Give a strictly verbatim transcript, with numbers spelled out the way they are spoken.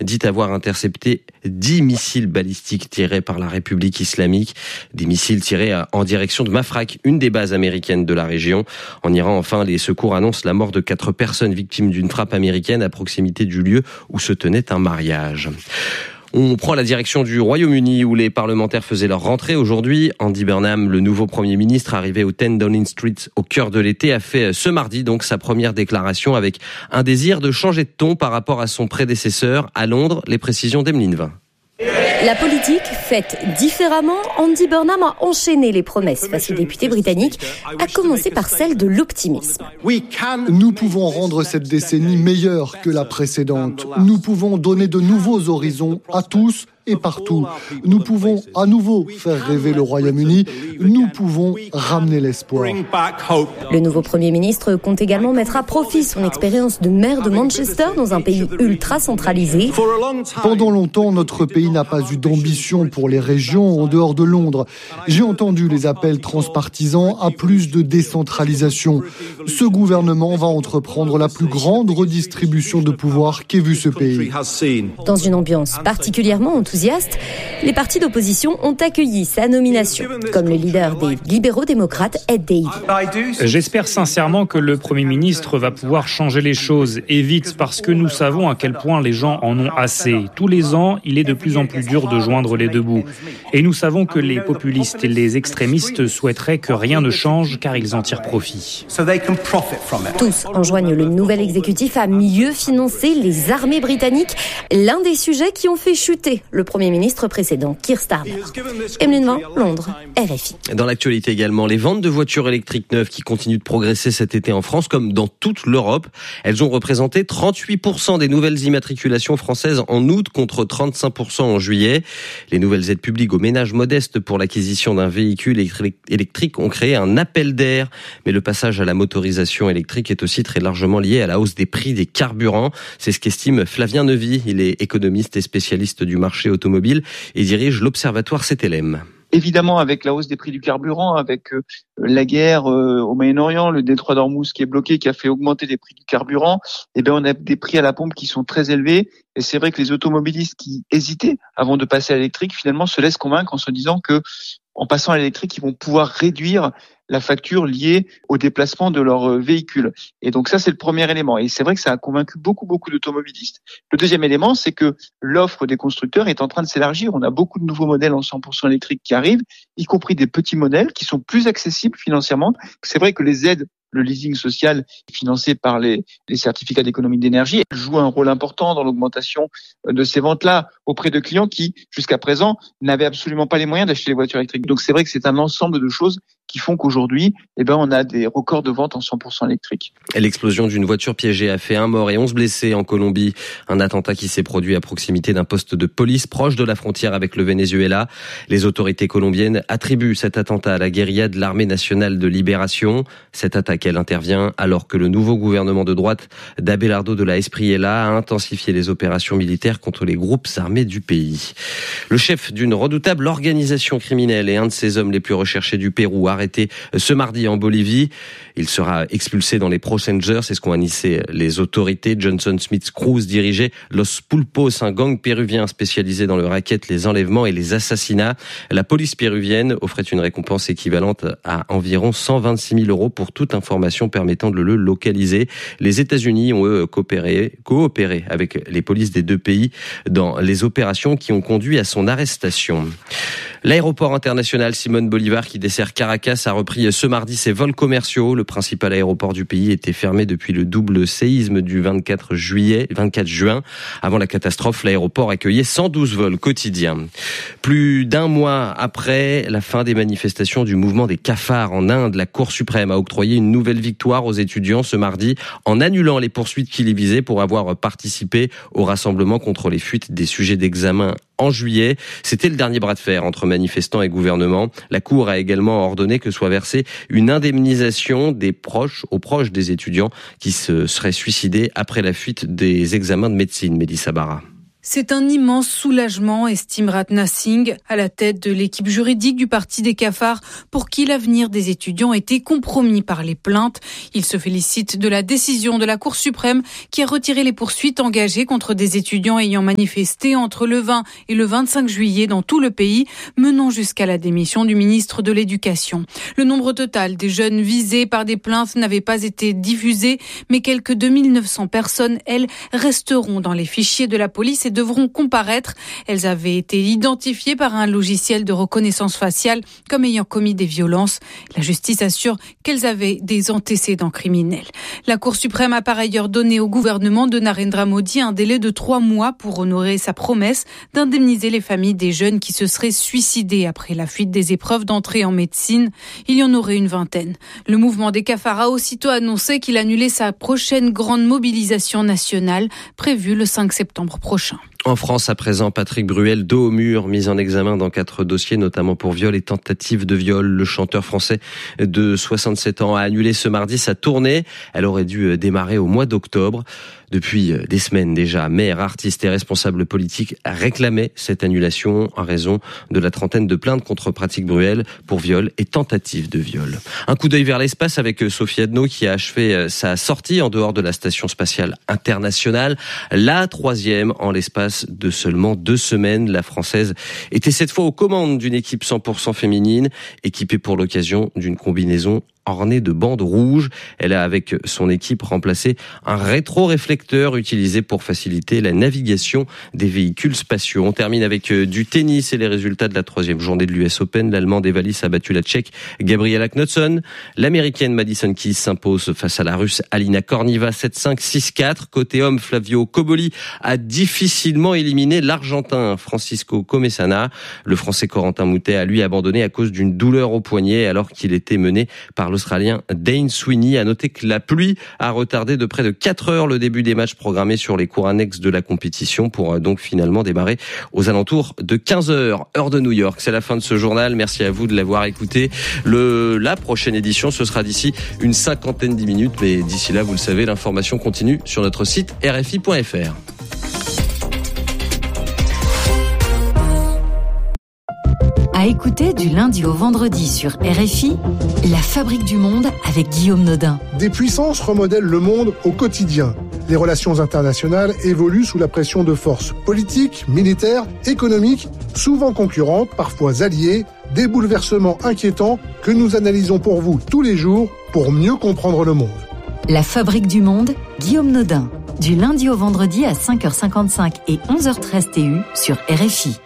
dit avoir intercepté dix missiles balistiques tirés par la République islamique. Des missiles tirés en direction de Mafraq, une des bases américaines de la région. En Iran, enfin, les secours annoncent la mort de quatre personnes victimes d'une frappe américaine à proximité du lieu où se tenait un mariage. On prend la direction du Royaume-Uni où les parlementaires faisaient leur rentrée aujourd'hui. Andy Burnham, le nouveau Premier ministre arrivé au dix Downing Street au cœur de l'été, a fait ce mardi donc sa première déclaration avec un désir de changer de ton par rapport à son prédécesseur à Londres. Les précisions d'Emeline Vin. La politique faite différemment, Andy Burnham a enchaîné les promesses face aux députés britanniques, à commencer par celle de l'optimisme. Nous pouvons rendre cette décennie meilleure que la précédente. Nous pouvons donner de nouveaux horizons à tous et partout. Nous pouvons à nouveau faire rêver le Royaume-Uni. Nous pouvons ramener l'espoir. Le nouveau Premier ministre compte également mettre à profit son expérience de maire de Manchester dans un pays ultra centralisé. Pendant longtemps, notre pays n'a pas eu d'ambition pour les régions en dehors de Londres. J'ai entendu les appels transpartisans à plus de décentralisation. Ce gouvernement va entreprendre la plus grande redistribution de pouvoir qu'ait vu ce pays. Dans une ambiance particulièrement enthousiaste, les partis d'opposition ont accueilli sa nomination, comme le leader des libéraux-démocrates, Ed Davey. J'espère sincèrement que le Premier ministre va pouvoir changer les choses, et vite, parce que nous savons à quel point les gens en ont assez. Tous les ans, il est de plus en plus dur de joindre les deux bouts. Et nous savons que les populistes et les extrémistes souhaiteraient que rien ne change, car ils en tirent profit. Tous enjoignent le nouvel exécutif à mieux financer les armées britanniques, l'un des sujets qui ont fait chuter le Premier ministre précédent, Keir Starmer. Emeline Vin, Londres, R F I. Dans l'actualité également, les ventes de voitures électriques neuves qui continuent de progresser cet été en France, comme dans toute l'Europe. Elles ont représenté trente-huit pour cent des nouvelles immatriculations françaises en août contre trente-cinq pour cent en juillet. Les nouvelles aides publiques aux ménages modestes pour l'acquisition d'un véhicule électrique ont créé un appel d'air. Mais le passage à la motorisation électrique est aussi très largement lié à la hausse des prix des carburants. C'est ce qu'estime Flavien Neuvy. Il est économiste et spécialiste du marché automobile et dirige l'Observatoire C T L M. Évidemment, avec la hausse des prix du carburant, avec euh, la guerre euh, au Moyen-Orient, le détroit d'Ormuz qui est bloqué, qui a fait augmenter les prix du carburant, eh bien, on a des prix à la pompe qui sont très élevés. Et c'est vrai que les automobilistes qui hésitaient avant de passer à l'électrique, finalement, se laissent convaincre en se disant que, en passant à l'électrique, ils vont pouvoir réduire la facture liée au déplacement de leur véhicule. Et donc ça, c'est le premier élément. Et c'est vrai que ça a convaincu beaucoup, beaucoup d'automobilistes. Le deuxième élément, c'est que l'offre des constructeurs est en train de s'élargir. On a beaucoup de nouveaux modèles en cent pour cent électriques qui arrivent, y compris des petits modèles qui sont plus accessibles financièrement. C'est vrai que les aides, le leasing social financé par les, les certificats d'économie d'énergie joue un rôle important dans l'augmentation de ces ventes-là auprès de clients qui, jusqu'à présent, n'avaient absolument pas les moyens d'acheter les voitures électriques. Donc c'est vrai que c'est un ensemble de choses qui font qu'aujourd'hui, eh ben, on a des records de ventes en cent pour cent électriques. L'explosion d'une voiture piégée a fait un mort et onze blessés en Colombie. Un attentat qui s'est produit à proximité d'un poste de police proche de la frontière avec le Venezuela. Les autorités colombiennes attribuent cet attentat à la guérilla de l'Armée nationale de libération. Cette attaque, elle intervient alors que le nouveau gouvernement de droite d'Abelardo de la Espriella a intensifié les opérations militaires contre les groupes armés du pays. Le chef d'une redoutable organisation criminelle et un de ses hommes les plus recherchés du Pérou, arrêté ce mardi en Bolivie. Il sera expulsé dans les prochaines heures, c'est ce qu'ont annoncé les autorités. Johnson Smith Cruz dirigeait Los Pulpos, un gang péruvien spécialisé dans le racket, les enlèvements et les assassinats. La police péruvienne offrait une récompense équivalente à environ cent vingt-six mille euros pour toute information permettant de le localiser. Les États-Unis ont eux coopéré, coopéré avec les polices des deux pays dans les opérations qui ont conduit à son arrestation. L'aéroport international Simone Bolivar qui dessert Caracas a repris ce mardi ses vols commerciaux. Le principal aéroport du pays était fermé depuis le double séisme du vingt-quatre juillet, vingt-quatre juin. Avant la catastrophe, l'aéroport accueillait cent douze vols quotidiens. Plus d'un mois après la fin des manifestations du mouvement des cafards en Inde, la Cour suprême a octroyé une nouvelle victoire aux étudiants ce mardi en annulant les poursuites qui les visaient pour avoir participé au rassemblement contre les fuites des sujets d'examen en juillet. C'était le dernier bras de fer entre manifestants et gouvernement. La Cour a également ordonné que soit versée une indemnisation des proches, aux proches des étudiants qui se seraient suicidés après la fuite des examens de médecine. Mélissa Barra. C'est un immense soulagement, estime Ratna Singh, à la tête de l'équipe juridique du Parti des cafards, pour qui l'avenir des étudiants était compromis par les plaintes. Il se félicite de la décision de la Cour suprême qui a retiré les poursuites engagées contre des étudiants ayant manifesté entre le vingt et le vingt-cinq juillet dans tout le pays, menant jusqu'à la démission du ministre de l'Éducation. Le nombre total des jeunes visés par des plaintes n'avait pas été diffusé, mais quelques deux mille neuf cents personnes, elles, resteront dans les fichiers de la police et devront comparaître. Elles avaient été identifiées par un logiciel de reconnaissance faciale comme ayant commis des violences. La justice assure qu'elles avaient des antécédents criminels. La Cour suprême a par ailleurs donné au gouvernement de Narendra Modi un délai de trois mois pour honorer sa promesse d'indemniser les familles des jeunes qui se seraient suicidés après la fuite des épreuves d'entrée en médecine. Il y en aurait une vingtaine. Le mouvement des cafards a aussitôt annoncé qu'il annulait sa prochaine grande mobilisation nationale prévue le cinq septembre prochain. En France, à présent, Patrick Bruel, dos au mur, mis en examen dans quatre dossiers, notamment pour viol et tentative de viol. Le chanteur français de soixante-sept ans a annulé ce mardi sa tournée. Elle aurait dû démarrer au mois d'octobre. Depuis des semaines déjà, maires, artistes et responsables politiques réclamaient cette annulation en raison de la trentaine de plaintes contre Patrick Bruel pour viol et tentative de viol. Un coup d'œil vers l'espace avec Sophie Adno qui a achevé sa sortie en dehors de la Station spatiale internationale. La troisième en l'espace de seulement deux semaines. La Française était cette fois aux commandes d'une équipe cent pour cent féminine, équipée pour l'occasion d'une combinaison ornée de bandes rouges. Elle a, avec son équipe, remplacé un rétroréflecteur utilisé pour faciliter la navigation des véhicules spatiaux. On termine avec du tennis et les résultats de la troisième journée de l'U S Open. L'Allemande Evalis a battu la Tchèque Gabriela Knudsen. L'Américaine Madison Keys s'impose face à la Russe Alina Korniva sept cinq, six quatre. Côté homme, Flavio Cobolli a difficilement éliminé l'Argentin Francisco Comesana. Le Français Corentin Moutet a lui abandonné à cause d'une douleur au poignet alors qu'il était mené par l'Australien Dane Sweeney. A noter que la pluie a retardé de près de quatre heures le début des matchs programmés sur les cours annexes de la compétition pour donc finalement démarrer aux alentours de quinze heures, heure de New York. C'est la fin de ce journal. Merci à vous de l'avoir écouté. Le, la prochaine édition, ce sera d'ici une cinquantaine de minutes. Mais d'ici là, vous le savez, l'information continue sur notre site R F I point F R. À écouter du lundi au vendredi sur R F I, La Fabrique du Monde avec Guillaume Nodin. Des puissances remodèlent le monde au quotidien. Les relations internationales évoluent sous la pression de forces politiques, militaires, économiques, souvent concurrentes, parfois alliées, des bouleversements inquiétants que nous analysons pour vous tous les jours pour mieux comprendre le monde. La Fabrique du Monde, Guillaume Nodin. Du lundi au vendredi à cinq heures cinquante-cinq et onze heures treize T U sur R F I.